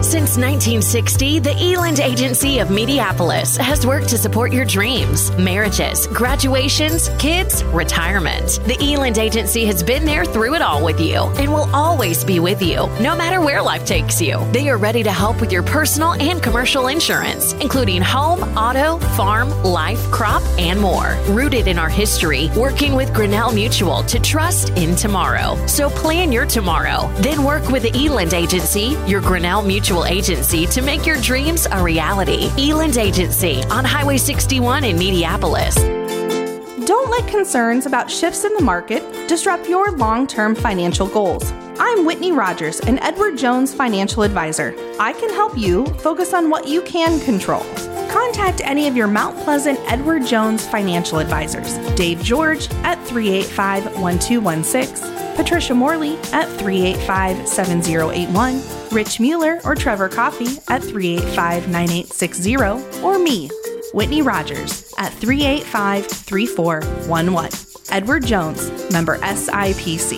Since 1960, the Eland Agency of Mediapolis has worked to support your dreams, marriages, graduations, kids, retirement. The Eland Agency has been there through it all with you and will always be with you, no matter where life takes you. They are ready to help with your personal and commercial insurance, including home, auto, farm, life, crop, and more. Rooted in our history, working with Grinnell Mutual to trust in tomorrow. So plan your tomorrow. Then work with the Eland Agency, your Grinnell Mutual agency, to make your dreams a reality. Eland Agency on Highway 61 in Mediapolis. Don't let concerns about shifts in the market disrupt your long-term financial goals. I'm Whitney Rogers, an Edward Jones financial advisor. I can help you focus on what you can control. Contact any of your Mount Pleasant Edward Jones financial advisors. Dave George at 385-1216, Patricia Morley at 385-7081, Rich Mueller or Trevor Coffey at 385-9860, or me, Whitney Rogers, at 385-3411. Edward Jones, member SIPC.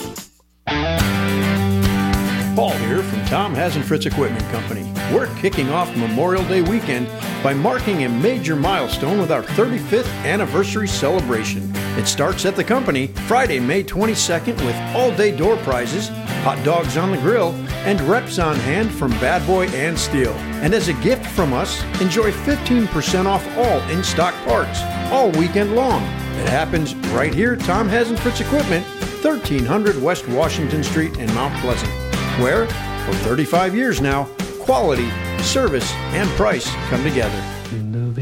Paul here from Tom Hasenfritz Equipment Company. We're kicking off Memorial Day weekend by marking a major milestone with our 35th anniversary celebration. It starts at the company Friday, May 22nd with all-day door prizes, hot dogs on the grill, and reps on hand from Bad Boy and Steel. And as a gift from us, enjoy 15% off all in-stock parts all weekend long. It happens right here at Tom Hasenfritz Equipment, 1300 West Washington Street in Mount Pleasant, where, for 35 years now, quality, service, and price come together.